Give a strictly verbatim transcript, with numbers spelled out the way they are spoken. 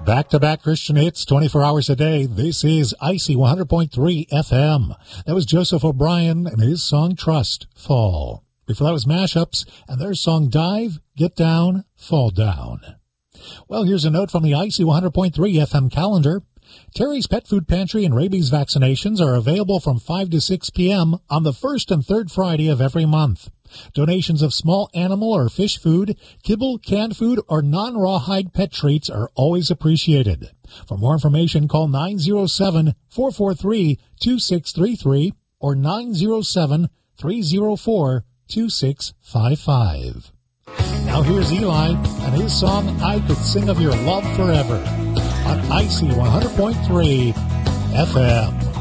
Back-to-back Christian hits, twenty-four hours a day. This is Icy one hundred point three F M. That was Joseph O'Brien and his song Trust, Fall. Before that was Mashups and their song Dive, Get Down, Fall Down. Well, here's a note from the Icy one hundred point three F M calendar. Terry's Pet Food Pantry and rabies vaccinations are available from five to six p.m. on the first and third Friday of every month. Donations of small animal or fish food, kibble, canned food, or non-rawhide pet treats are always appreciated. For more information, call nine oh seven, four four three, two six three three or nine oh seven, three oh four, two six five five. Now here's Eli and his song, I Could Sing of Your Love Forever, on Icy one hundred point three F M.